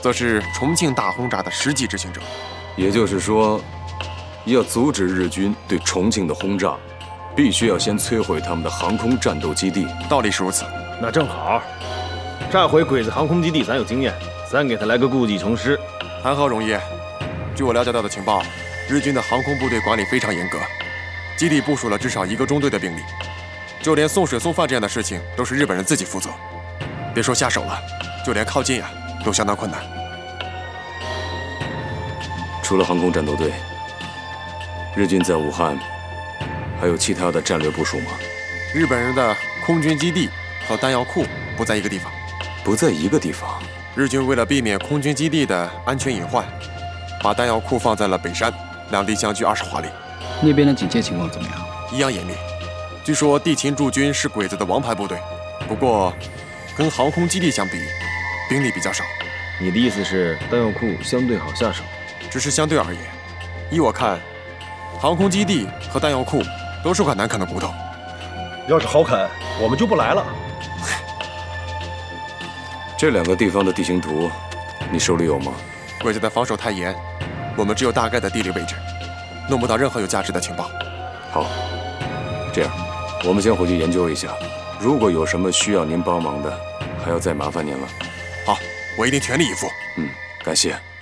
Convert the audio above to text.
则是重庆大轰炸的实际执行者。 也就是说，要阻止日军对重庆的轰炸，必须要先摧毁他们的航空战斗基地。 道理是如此。 那正好，这回鬼子航空基地咱有经验，咱给他来个故技重施。 谈何容易？据我了解到的情报，日军的航空部队管理非常严格，基地部署了至少1个中队的兵力，就连送水送饭这样的事情都是日本人自己负责。别说下手了，就连靠近都相当困难。 除了航空战斗队，日军在武汉还有其他的战略部署吗？ 日本人的空军基地和弹药库不在一个地方。 不在一个地方。 日军为了避免空军基地的安全隐患，把弹药库放在了北山，两地相距20华里。 那边的警戒情况怎么样？ 一样严密。据说地勤驻军是鬼子的王牌部队，不过跟航空基地相比，兵力比较少。 你的意思是弹药库相对好下手？ 只是相对而言，依我看，航空基地和弹药库都是块难啃的骨头。 要是好啃，我们就不来了。 这2个地方的地形图，你手里有吗？ 鬼子的防守太严，我们只有大概的地理位置，弄不到任何有价值的情报。 好，这样，我们先回去研究一下，如果有什么需要您帮忙的，还要再麻烦您了。 好，我一定全力以赴。 感谢。